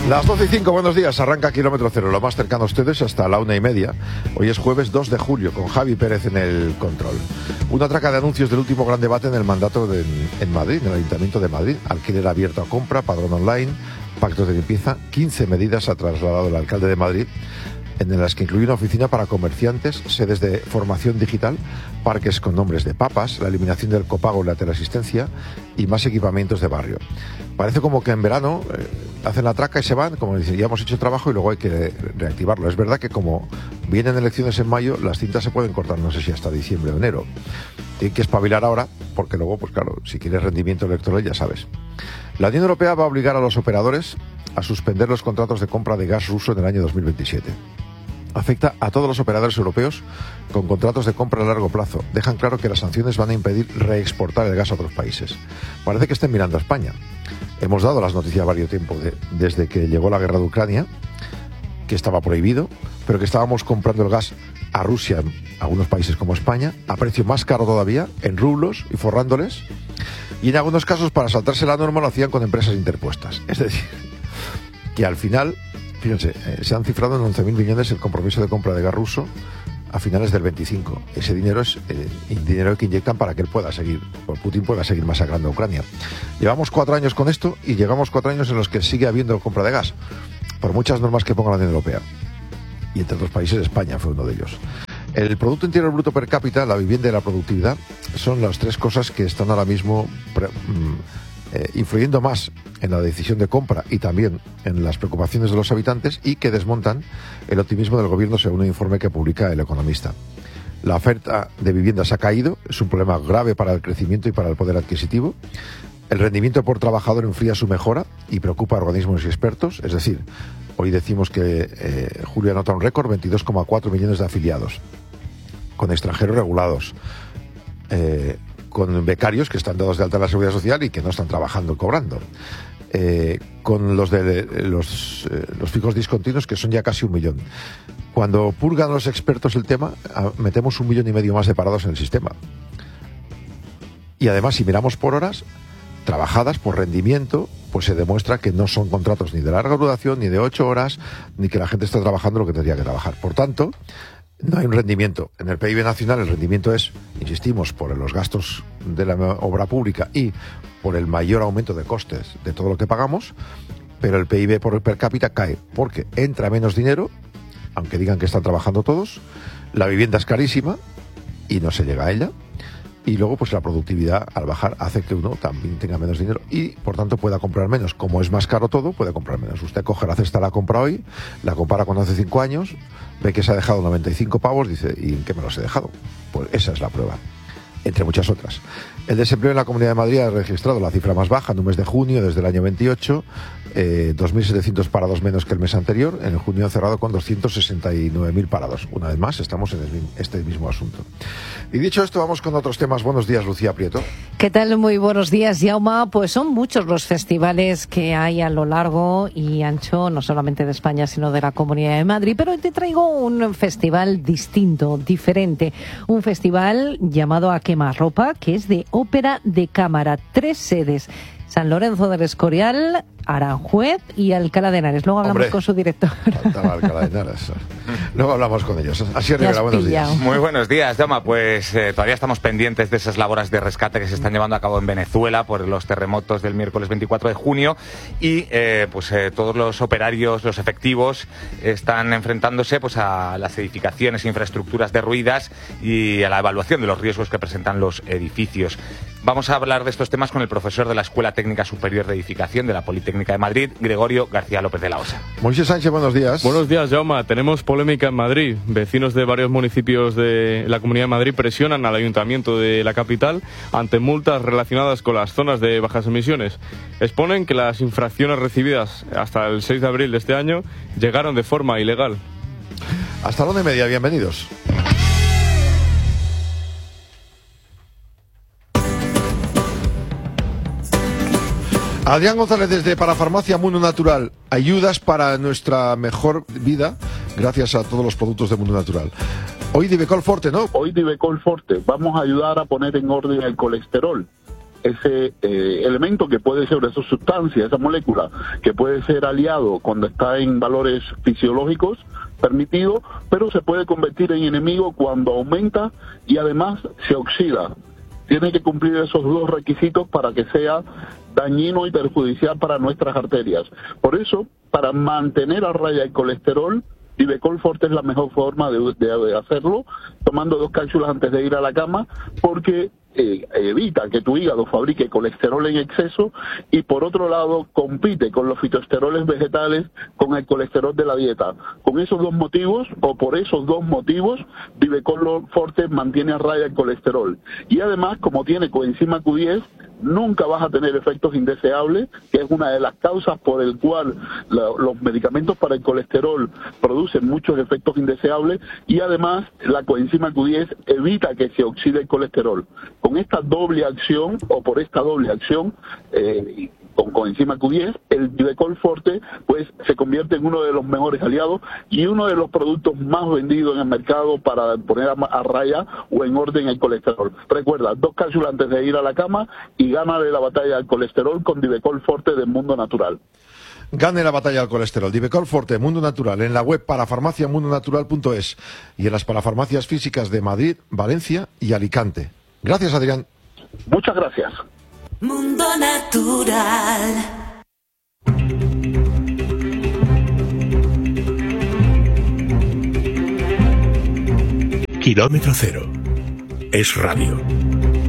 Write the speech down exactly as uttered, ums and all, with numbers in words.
Las doce y cinco, buenos días, arranca Kilómetro Cero, lo más cercano a ustedes hasta la una y media. Hoy es jueves dos de julio, con Javi Pérez en el control. Una traca de anuncios del último gran debate en el mandato de, en Madrid, en el Ayuntamiento de Madrid. Alquiler abierto a compra, padrón online, pactos de limpieza. quince medidas ha trasladado el alcalde de Madrid, en las que incluye una oficina para comerciantes, sedes de formación digital, parques con nombres de papas, la eliminación del copago y la teleasistencia y más equipamientos de barrio. Parece como que en verano eh, hacen la traca y se van, como dicen, ya hemos hecho trabajo y luego hay que reactivarlo. Es verdad que como vienen elecciones en mayo, las cintas se pueden cortar, no sé si hasta diciembre o enero. Hay que espabilar ahora, porque luego, pues claro, si quieres rendimiento electoral ya sabes. La Unión Europea va a obligar a los operadores a suspender los contratos de compra de gas ruso en el año dos mil veintisiete. Afecta a todos los operadores europeos con contratos de compra a largo plazo. Dejan claro que las sanciones van a impedir reexportar el gas a otros países. Parece que estén mirando a España. Hemos dado las noticias varios tiempo de, desde que llegó la guerra de Ucrania, que estaba prohibido, pero que estábamos comprando el gas a Rusia, en algunos países como España, a precio más caro todavía, en rublos y forrándoles. Y en algunos casos, para saltarse la norma, lo hacían con empresas interpuestas. Es decir, que al final, fíjense, eh, se han cifrado en once mil millones el compromiso de compra de gas ruso a finales del veinticinco. Ese dinero es eh, dinero que inyectan para que él pueda seguir, por Putin pueda seguir masacrando a Ucrania. Llevamos cuatro años con esto y llegamos cuatro años en los que sigue habiendo compra de gas, por muchas normas que ponga la Unión Europea. Y entre otros países, España fue uno de ellos. El Producto Interior Bruto per cápita, la vivienda y la productividad son las tres cosas que están ahora mismo pre, mm, eh, influyendo más en la decisión de compra y también en las preocupaciones de los habitantes y que desmontan el optimismo del gobierno según un informe que publica El Economista. La oferta de viviendas ha caído, es un problema grave para el crecimiento y para el poder adquisitivo. El rendimiento por trabajador enfría su mejora y preocupa a organismos y expertos, es decir, hoy decimos que eh, julio anota un récord, veintidós coma cuatro millones de afiliados, con extranjeros regulados, eh, con becarios que están dados de alta en la Seguridad Social y que no están trabajando cobrando, eh, con los de los, eh, los fijos discontinuos, que son ya casi un millón. Cuando purgan los expertos el tema, metemos un millón y medio más de parados en el sistema. Y además, si miramos por horas trabajadas, por rendimiento, pues se demuestra que no son contratos ni de larga duración, ni de ocho horas, ni que la gente está trabajando lo que tendría que trabajar. Por tanto, no hay un rendimiento. En el P I B nacional el rendimiento es, insistimos, por los gastos de la obra pública y por el mayor aumento de costes de todo lo que pagamos, pero el P I B por per cápita cae, porque entra menos dinero, aunque digan que están trabajando todos, la vivienda es carísima y no se llega a ella, y luego pues la productividad al bajar hace que uno también tenga menos dinero y por tanto pueda comprar menos. Como es más caro todo, puede comprar menos. Usted coge la cesta, la compra hoy, la compara con hace cinco años, ve que se ha dejado noventa y cinco pavos, dice, ¿y en qué me los he dejado? Pues esa es la prueba, entre muchas otras. El desempleo en la Comunidad de Madrid ha registrado la cifra más baja en un mes de junio desde el año veintiocho, eh, dos mil setecientos parados menos que el mes anterior. En el junio ha cerrado con doscientos sesenta y nueve mil parados. Una vez más, estamos en el, este mismo asunto. Y dicho esto, vamos con otros temas. Buenos días, Lucía Prieto. ¿Qué tal? Muy buenos días, Jaume. Pues son muchos los festivales que hay a lo largo y ancho, no solamente de España, sino de la Comunidad de Madrid. Pero hoy te traigo un festival distinto, diferente. Un festival llamado A Quemarropa, que es de ópera de cámara. Tres sedes: San Lorenzo del Escorial, Aranjuez y Alcalá de Henares. Luego hablamos Hombre, con su director. Faltaba Alcalá de Henares. Luego hablamos con ellos. Así Rivera, buenos días. Muy buenos días, Jaume. Pues eh, todavía estamos pendientes de esas labores de rescate que se están llevando a cabo en Venezuela por los terremotos del miércoles veinticuatro de junio y eh, pues eh, todos los operarios, los efectivos, están enfrentándose pues a las edificaciones e infraestructuras derruidas y a la evaluación de los riesgos que presentan los edificios. Vamos a hablar de estos temas con el profesor de la Escuela Técnica Superior de Edificación de la Politécnica de Madrid, Gregorio García López de la Osa. Moisés Sánchez, buenos días. Buenos días, Jaume. Tenemos polémica en Madrid. Vecinos de varios municipios de la Comunidad de Madrid presionan al Ayuntamiento de la capital ante multas relacionadas con las zonas de bajas emisiones. Exponen que las infracciones recibidas hasta el seis de abril de este año llegaron de forma ilegal. Hasta la una y media, bienvenidos. Adrián González desde Parafarmacia Mundo Natural. Ayudas para nuestra mejor vida gracias a todos los productos de Mundo Natural. Hoy Divecol Forte, ¿no? Hoy Divecol Forte. Vamos a ayudar a poner en orden el colesterol. ese eh, elemento que puede ser, esa sustancia, esa molécula, que puede ser aliado cuando está en valores fisiológicos permitidos, pero se puede convertir en enemigo cuando aumenta y además se oxida. Tiene que cumplir esos dos requisitos para que sea dañino y perjudicial para nuestras arterias. Por eso, para mantener a raya el colesterol, Divecol Forte es la mejor forma de, de, de hacerlo, tomando dos cápsulas antes de ir a la cama, porque eh, evita que tu hígado fabrique colesterol en exceso y, por otro lado, compite con los fitoesteroles vegetales con el colesterol de la dieta. Con esos dos motivos, o por esos dos motivos, Divecol Forte mantiene a raya el colesterol. Y además, como tiene coenzima Q diez, nunca vas a tener efectos indeseables, que es una de las causas por el cual la, los medicamentos para el colesterol producen muchos efectos indeseables, y además la coenzima Q diez evita que se oxide el colesterol. Con esta doble acción, o por esta doble acción, eh, con coenzima Q diez, el Divecol Forte pues se convierte en uno de los mejores aliados y uno de los productos más vendidos en el mercado para poner a, a raya o en orden el colesterol. Recuerda, dos cápsulas antes de ir a la cama y gánale la batalla al colesterol con Divecol Forte de Mundo Natural. Gane la batalla al colesterol. Divecol Forte, Mundo Natural, en la web parafarmacia mundo natural punto es y en las parafarmacias físicas de Madrid, Valencia y Alicante. Gracias, Adrián. Muchas gracias. Mundo Natural. Kilómetro cero. Es radio.